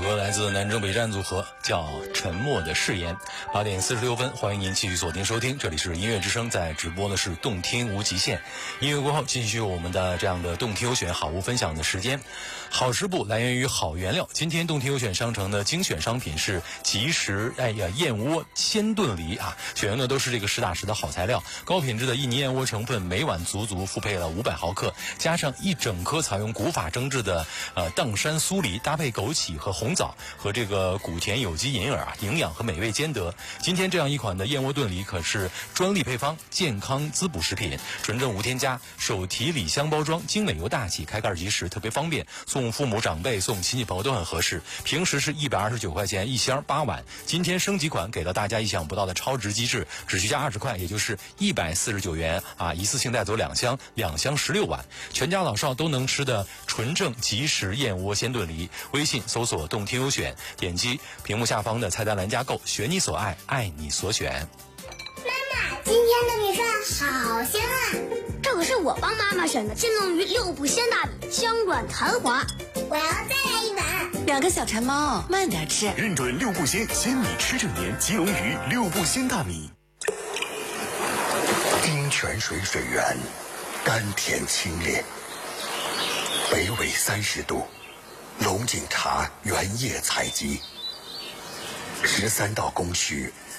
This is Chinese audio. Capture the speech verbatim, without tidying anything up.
歌来自南征北战组合，叫《沉默的誓言》。八点四十六分，欢迎您继续锁定收听，这里是音乐之声，在直播的是动听无极限。音乐过后，继续我们的这样的动听优选好物分享的时间。好食部来源于好原料，今天动听优选商城的精选商品是即食哎呀燕窝鲜炖梨啊，选用的都是这个实打实的好材料，高品质的印尼燕窝成分，每碗足足复配了五百毫克，加上一整颗采用古法蒸制的呃砀山酥梨，搭配枸杞和红枣和这个谷田有机银耳啊，营养和美味兼得。今天这样一款的燕窝炖梨可是专利配方，健康滋补食品，纯正无添加，手提礼箱包装，精美又大气，开盖即食，特别方便，送父母长辈、送亲戚朋友都很合适。平时是一百二十九块钱一箱八碗，今天升级款给了大家意想不到的超值机制，只需加二十块，也就是一百四十九元啊，一次性带走两箱，两箱十六碗，全家老少都能吃的纯正即食燕窝鲜炖梨。微信搜索动听优选，点击屏幕下方的菜单栏加购，选你所爱，爱你所选。 妈妈，今天的米饭好香啊！ 这可是我帮妈妈选的金龙鱼六步鲜大米，香软弹滑。 我要再来一碗。 两个小馋猫，慢点吃。 认准六步鲜，鲜米吃正年，金龙鱼六步鲜大米。 丁泉水水源，甘甜清冽，北纬三十度，龙井茶原叶采集，十三道工序，